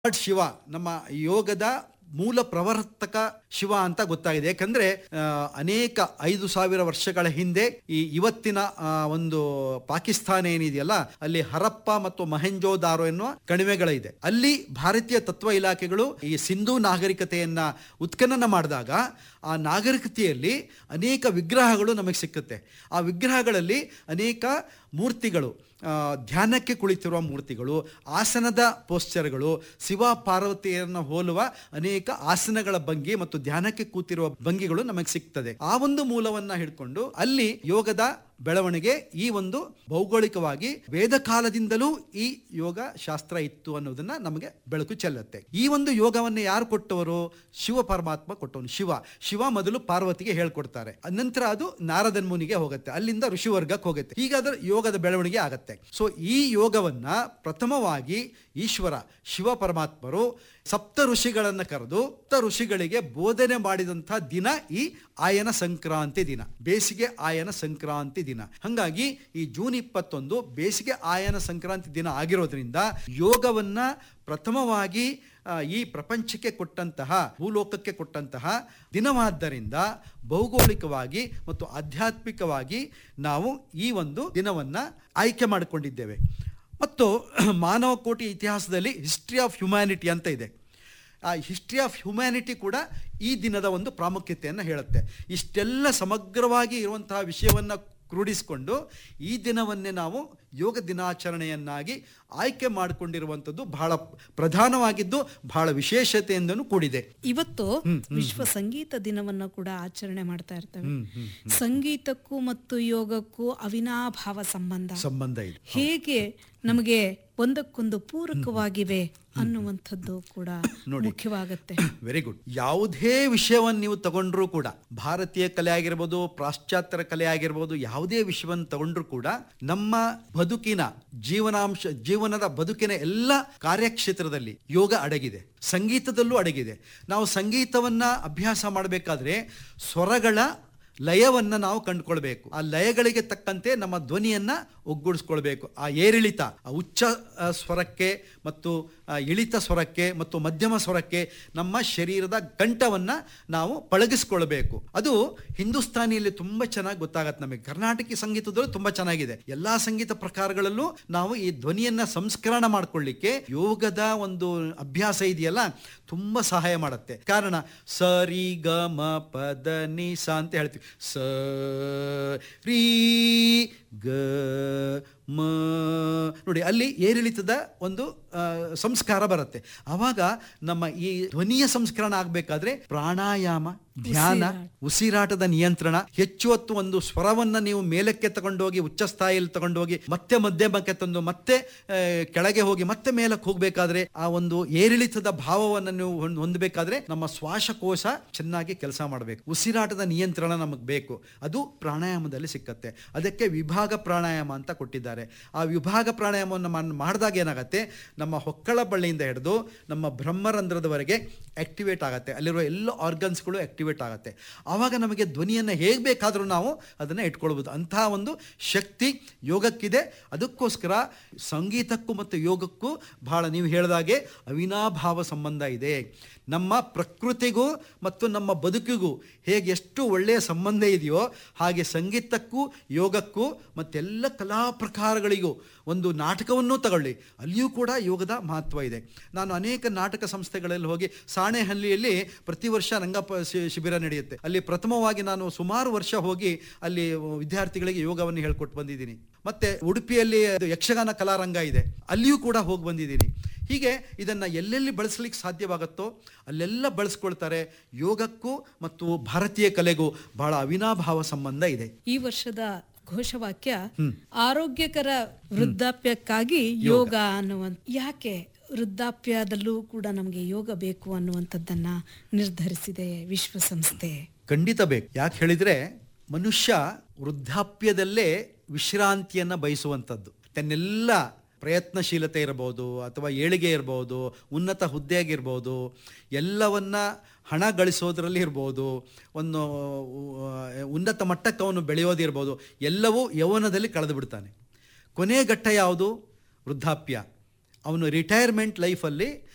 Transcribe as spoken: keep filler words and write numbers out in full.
Lord Shiva ನಮ್ಮ ಯೋಗದ ಮೂಲ ಪ್ರವರ್ತಕ ಶಿವ ಅಂತ ಗೊತ್ತಾಗಿದೆ. ಯಾಕಂದ್ರೆ ಅನೇಕ ಐದು ಸಾವಿರ ವರ್ಷಗಳ ಹಿಂದೆ ಈ ಇವತ್ತಿನ ಒಂದು ಪಾಕಿಸ್ತಾನ ಏನಿದೆಯಲ್ಲ, ಅಲ್ಲಿ ಹರಪ್ಪ ಮತ್ತು ಮೊಹೆಂಜೋದಾರೋ ಎನ್ನುವ ಕಣಿವೆಗಳಿದೆ. ಅಲ್ಲಿ ಭಾರತೀಯ ತತ್ವ ಇಲಾಖೆಗಳು ಈ ಸಿಂಧೂ ನಾಗರಿಕತೆಯನ್ನ ಉತ್ಖನನ ಮಾಡಿದಾಗ ಆ ನಾಗರಿಕತೆಯಲ್ಲಿ ಅನೇಕ ವಿಗ್ರಹಗಳು ನಮಗೆ ಸಿಕ್ಕುತ್ತೆ. ಆ ವಿಗ್ರಹಗಳಲ್ಲಿ ಅನೇಕ ಮೂರ್ತಿಗಳು, ಧ್ಯಾನಕ್ಕೆ ಕುಳಿತಿರುವ ಮೂರ್ತಿಗಳು, ಆಸನದ ಪೋಸ್ಚರ್ಗಳು, ಶಿವ ಪಾರ್ವತಿಯನ್ನು ಹೋಲುವ ಅನೇಕ ಆಸನಗಳ ಭಂಗಿ ಮತ್ತು ಧ್ಯಾನಕ್ಕೆ ಕೂತಿರುವ ಭಂಗಿಗಳು ನಮಗೆ ಸಿಗ್ತದೆ. ಆ ಒಂದು ಮೂಲವನ್ನ ಹಿಡ್ಕೊಂಡು ಅಲ್ಲಿ ಯೋಗದ ಬೆಳವಣಿಗೆ ಈ ಒಂದು ಭೌಗೋಳಿಕವಾಗಿ ವೇದ ಕಾಲದಿಂದಲೂ ಈ ಯೋಗ ಶಾಸ್ತ್ರ ಇತ್ತು ಅನ್ನೋದನ್ನ ನಮಗೆ ಬೆಳಕು ಚೆಲ್ಲುತ್ತೆ. ಈ ಒಂದು ಯೋಗವನ್ನು ಯಾರು ಕೊಟ್ಟವರು? ಶಿವ ಪರಮಾತ್ಮ ಕೊಟ್ಟವನು. ಶಿವ ಶಿವ ಮೊದಲು ಪಾರ್ವತಿಗೆ ಹೇಳ್ಕೊಡ್ತಾರೆ, ನಂತರ ಅದು ನಾರದನ್ ಮುನಿಗೆ ಹೋಗುತ್ತೆ, ಅಲ್ಲಿಂದ ಋಷಿವರ್ಗಕ್ಕೆ ಹೋಗುತ್ತೆ. ಹೀಗಾದ್ರೆ ಯೋಗದ ಬೆಳವಣಿಗೆ ಆಗತ್ತೆ. ಸೊ ಈ ಯೋಗವನ್ನ ಪ್ರಥಮವಾಗಿ ಈಶ್ವರ ಶಿವ ಪರಮಾತ್ಮರು ಸಪ್ತ ಋಷಿಗಳನ್ನ ಕರೆದು ಸಪ್ತ ಋಷಿಗಳಿಗೆ ಬೋಧನೆ ಮಾಡಿದಂತಹ ದಿನ ಈ ಆಯನ ಸಂಕ್ರಾಂತಿ ದಿನ, ಬೇಸಿಗೆ ಆಯನ ಸಂಕ್ರಾಂತಿ ದಿನ. ಹಾಗಾಗಿ ಈ ಜೂನ್ ಇಪ್ಪತ್ತೊಂದು ಬೇಸಿಗೆ ಆಯನ ಸಂಕ್ರಾಂತಿ ದಿನ ಆಗಿರೋದ್ರಿಂದ ಯೋಗವನ್ನ ಪ್ರಥಮವಾಗಿ ಈ ಪ್ರಪಂಚಕ್ಕೆ ಕೊಟ್ಟಂತಹ, ಭೂಲೋಕಕ್ಕೆ ಕೊಟ್ಟಂತಹ ದಿನವಾದ್ದರಿಂದ ಭೌಗೋಳಿಕವಾಗಿ ಮತ್ತು ಆಧ್ಯಾತ್ಮಿಕವಾಗಿ ನಾವು ಈ ಒಂದು ದಿನವನ್ನ ಆಯ್ಕೆ ಮಾಡಿಕೊಂಡಿದ್ದೇವೆ. ಮತ್ತು ಮಾನವ ಕೋಟಿ ಇತಿಹಾಸದಲ್ಲಿ ಹಿಸ್ಟ್ರಿ ಆಫ್ ಹ್ಯುಮ್ಯಾನಿಟಿ ಅಂತ ಇದೆ. ಆ ಹಿಸ್ಟ್ರಿ ಆಫ್ ಹ್ಯುಮ್ಯಾನಿಟಿ ಕೂಡ ಈ ದಿನದ ಒಂದು ಪ್ರಾಮುಖ್ಯತೆಯನ್ನು ಹೇಳುತ್ತೆ. ಇಷ್ಟೆಲ್ಲ ಸಮಗ್ರವಾಗಿ ಇರುವಂತಹ ವಿಷಯವನ್ನು ಕ್ರೋಢಿಸಿಕೊಂಡು ಈ ದಿನವನ್ನೇ ನಾವು ಯೋಗ ದಿನಾಚರಣೆಯನ್ನಾಗಿ ಆಯ್ಕೆ ಮಾಡಿಕೊಂಡಿರುವಂಥದ್ದು ಬಹಳ ಪ್ರಧಾನವಾಗಿದ್ದು ಬಹಳ ವಿಶೇಷತೆಯಿಂದನೂ ಕೂಡಿದೆ. ಇವತ್ತು ವಿಶ್ವ ಸಂಗೀತ ದಿನವನ್ನು ಕೂಡ ಆಚರಣೆ ಮಾಡ್ತಾ ಇರ್ತೇವೆ. ಸಂಗೀತಕ್ಕೂ ಮತ್ತು ಯೋಗಕ್ಕೂ ಅವಿನಾಭಾವ ಸಂಬಂಧ ಸಂಬಂಧ ಇದೆ. ಹೇಗೆ ನಮಗೆ ಒಂದಕ್ಕೊಂದು ಪೂರಕವಾಗಿವೆ ಅನ್ನುವಂಥದ್ದು ಕೂಡ ಮುಖ್ಯವಾಗುತ್ತೆ. Very good. ಯಾವುದೇ ವಿಷಯವನ್ನು ನೀವು ತಗೊಂಡ್ರೂ ಕೂಡ, ಭಾರತೀಯ ಕಲೆ ಆಗಿರ್ಬೋದು, ಪಾಶ್ಚಾತ್ಯ ಕಲೆ ಆಗಿರ್ಬೋದು, ಯಾವುದೇ ವಿಷಯವನ್ನು ತಗೊಂಡ್ರೂ ಕೂಡ ನಮ್ಮ ಬದುಕಿನ ಜೀವನಾಂಶ ಜೀವನದ ಬದುಕಿನ ಎಲ್ಲ ಕಾರ್ಯಕ್ಷೇತ್ರದಲ್ಲಿ ಯೋಗ ಅಡಗಿದೆ, ಸಂಗೀತದಲ್ಲೂ ಅಡಗಿದೆ. ನಾವು ಸಂಗೀತವನ್ನ ಅಭ್ಯಾಸ ಮಾಡಬೇಕಾದ್ರೆ ಸ್ವರಗಳ ಲಯವನ್ನು ನಾವು ಕಂಡುಕೊಳ್ಬೇಕು. ಆ ಲಯಗಳಿಗೆ ತಕ್ಕಂತೆ ನಮ್ಮ ಧ್ವನಿಯನ್ನ ಒಗ್ಗೂಡಿಸ್ಕೊಳ್ಬೇಕು. ಆ ಏರಿಳಿತ, ಆ ಉಚ್ಚ ಸ್ವರಕ್ಕೆ ಮತ್ತು ಇಳಿತ ಸ್ವರಕ್ಕೆ ಮತ್ತು ಮಧ್ಯಮ ಸ್ವರಕ್ಕೆ ನಮ್ಮ ಶರೀರದ ಕಂಠವನ್ನ ನಾವು ಪಳಗಿಸ್ಕೊಳ್ಬೇಕು. ಅದು ಹಿಂದೂಸ್ತಾನಿಯಲ್ಲಿ ತುಂಬಾ ಚೆನ್ನಾಗಿ ಗೊತ್ತಾಗತ್ತೆ ನಮಗೆ. ಕರ್ನಾಟಕ ಸಂಗೀತದಲ್ಲೂ ತುಂಬಾ ಚೆನ್ನಾಗಿದೆ. ಎಲ್ಲಾ ಸಂಗೀತ ಪ್ರಕಾರಗಳಲ್ಲೂ ನಾವು ಈ ಧ್ವನಿಯನ್ನ ಸಂಸ್ಕರಣ ಮಾಡ್ಕೊಳ್ಳಿಕ್ಕೆ ಯೋಗದ ಒಂದು ಅಭ್ಯಾಸ ಇದೆಯಲ್ಲ, ತುಂಬಾ ಸಹಾಯ ಮಾಡುತ್ತೆ. ಕಾರಣ ಸ ರಿ ಗ ಮ ಪ ದ ನಿ ಸ ಅಂತ ಹೇಳ್ತೀವಿ. ಸ ರೀ ಗ ಮ ನೋಡಿ, ಅಲ್ಲಿ ಏರಿಳಿತದ ಒಂದು ಸಂಸ್ಕಾರ ಬರುತ್ತೆ. ಆವಾಗ ನಮ್ಮ ಈ ಧ್ವನಿಯ ಸಂಸ್ಕರಣ ಆಗ್ಬೇಕಾದ್ರೆ ಪ್ರಾಣಾಯಾಮ, ಧ್ಯಾನ, ಉಸಿರಾಟದ ನಿಯಂತ್ರಣ, ಹೆಚ್ಚು ಹೊತ್ತು ಒಂದು ಸ್ವರವನ್ನ ನೀವು ಮೇಲಕ್ಕೆ ತಗೊಂಡೋಗಿ ಉಚ್ಚ ಸ್ಥಾಯಿಯಲ್ಲಿ ತಗೊಂಡೋಗಿ ಮತ್ತೆ ಮಧ್ಯಮಕ್ಕೆ ತಂದು ಮತ್ತೆ ಕೆಳಗೆ ಹೋಗಿ ಮತ್ತೆ ಮೇಲಕ್ಕೆ ಹೋಗ್ಬೇಕಾದ್ರೆ ಆ ಒಂದು ಏರಿಳಿತದ ಭಾವವನ್ನು ನೀವು ಹೊಂದಬೇಕಾದ್ರೆ ನಮ್ಮ ಶ್ವಾಸಕೋಶ ಚೆನ್ನಾಗಿ ಕೆಲಸ ಮಾಡಬೇಕು. ಉಸಿರಾಟದ ನಿಯಂತ್ರಣ ನಮಗೆ ಬೇಕು. ಅದು ಪ್ರಾಣಾಯಾಮದಲ್ಲಿ ಸಿಕ್ಕತ್ತೆ. ಅದಕ್ಕೆ ವಿಭಾಗ ಪ್ರಾಣಾಯಾಮ ಅಂತ ಕೊಟ್ಟಿದ್ದಾರೆ. ಆ ವಿಭಾಗ ಪ್ರಾಣಾಯಾಮವನ್ನು ಮಾಡಿದಾಗ ಏನಾಗತ್ತೆ, ನಮ್ಮ ಹೊಕ್ಕಳ ಬಳ್ಳಿಯಿಂದ ಹಿಡಿದು ನಮ್ಮ ಬ್ರಹ್ಮರಂಧ್ರದವರೆಗೆ ಆಕ್ಟಿವೇಟ್ ಆಗುತ್ತೆ. ಅಲ್ಲಿರುವ ಎಲ್ಲ ಆರ್ಗನ್ಸ್ಗಳು ಆಕ್ಟಿವೇಟ್ ಆಗುತ್ತೆ. ಆವಾಗ ನಮಗೆ ಧ್ವನಿಯನ್ನು ಹೇಗೆ ಬೇಕಾದರೂ ನಾವು ಅದನ್ನು ಇಟ್ಕೊಳ್ಬೋದು. ಅಂತಹ ಒಂದು ಶಕ್ತಿ ಯೋಗಕ್ಕಿದೆ. ಅದಕ್ಕೋಸ್ಕರ ಸಂಗೀತಕ್ಕೂ ಮತ್ತು ಯೋಗಕ್ಕೂ ಬಹಳ ನೀವು ಹೇಳಿದಾಗೆ ಅವಿನಾಭಾವ ಸಂಬಂಧ ಇದೆ. ನಮ್ಮ ಪ್ರಕೃತಿಗೂ ಮತ್ತು ನಮ್ಮ ಬದುಕಿಗೂ ಹೇಗೆ ಎಷ್ಟು ಒಳ್ಳೆಯ ಸಂಬಂಧ ಇದೆಯೋ ಹಾಗೆ ಸಂಗೀತಕ್ಕೂ ಯೋಗಕ್ಕೂ ಮತ್ತೆಲ್ಲ ಕಲಾ ಪ್ರಕಾರಗಳಿಗೂ, ಒಂದು ನಾಟಕವನ್ನೂ ತಗೊಳ್ಳಿ, ಅಲ್ಲಿಯೂ ಕೂಡ ಯೋಗದ ಮಹತ್ವ ಇದೆ. ನಾನು ಅನೇಕ ನಾಟಕ ಸಂಸ್ಥೆಗಳಲ್ಲಿ ಹೋಗಿ, ಸಾಣೆಹಳ್ಳಿಯಲ್ಲಿ ಪ್ರತಿ ವರ್ಷ ರಂಗ ಶಿಬಿರ ನಡೆಯುತ್ತೆ. ಅಲ್ಲಿ ಪ್ರಥಮವಾಗಿ ನಾನು ಸುಮಾರು ವರ್ಷ ಹೋಗಿ ಅಲ್ಲಿ ವಿದ್ಯಾರ್ಥಿಗಳಿಗೆ ಯೋಗವನ್ನು ಹೇಳ್ಕೊಟ್ಟು ಬಂದಿದ್ದೀನಿ. ಮತ್ತೆ ಉಡುಪಿಯಲ್ಲಿ ಯಕ್ಷಗಾನ ಕಲಾರಂಗ ಇದೆ, ಅಲ್ಲಿಯೂ ಕೂಡ ಹೋಗಿ ಬಂದಿದ್ದೀನಿ. ಹೀಗೆ ಇದನ್ನು ಎಲ್ಲೆಲ್ಲಿ ಬಳಸಲಿಕ್ಕೆ ಸಾಧ್ಯವಾಗುತ್ತೋ ಅಲ್ಲೆಲ್ಲ ಬಳಸ್ಕೊಳ್ತಾರೆ. ಯೋಗಕ್ಕೂ ಮತ್ತು ಭಾರತೀಯ ಕಲೆಗೂ ಬಹಳ ಅವಿನಾಭಾವ ಸಂಬಂಧ ಇದೆ. ಈ ವರ್ಷದ ಘೋಷವಾಕ್ಯ ಆರೋಗ್ಯಕರ ವೃದ್ಧಾಪ್ಯಕ್ಕಾಗಿ ಯೋಗ ಅನ್ನುವಂತ. ಯಾಕೆ ವೃದ್ಧಾಪ್ಯದಲ್ಲೂ ಕೂಡ ನಮಗೆ ಯೋಗ ಬೇಕು ಅನ್ನುವಂಥದ್ದನ್ನ ನಿರ್ಧರಿಸಿದೆ ವಿಶ್ವಸಂಸ್ಥೆ? ಖಂಡಿತ ಬೇಕು. ಯಾಕೆ ಹೇಳಿದ್ರೆ, ಮನುಷ್ಯ ವೃದ್ಧಾಪ್ಯದಲ್ಲೇ ವಿಶ್ರಾಂತಿಯನ್ನ ಬಯಸುವಂಥದ್ದು. ತನ್ನೆಲ್ಲ ಪ್ರಯತ್ನಶೀಲತೆ ಇರಬಹುದು, ಅಥವಾ ಏಳಿಗೆ ಇರಬಹುದು, ಉನ್ನತ ಹುದ್ದೆಯಾಗಿರ್ಬೋದು, ಎಲ್ಲವನ್ನ ಹಣ ಗಳಿಸೋದ್ರಲ್ಲಿ ಇರ್ಬೋದು, ಒಂದು ಉನ್ನತ ಮಟ್ಟಕ್ಕೆ ಅವನು ಬೆಳೆಯೋದಿರ್ಬೋದು, ಎಲ್ಲವೂ ಯೌವನದಲ್ಲಿ ಕಳೆದು ಬಿಡ್ತಾನೆ. ಕೊನೆಯ ಘಟ್ಟ ಯಾವುದು? ವೃದ್ಧಾಪ್ಯ. ಅವನು ರಿಟೈರ್ಮೆಂಟ್ ಲೈಫಲ್ಲಿ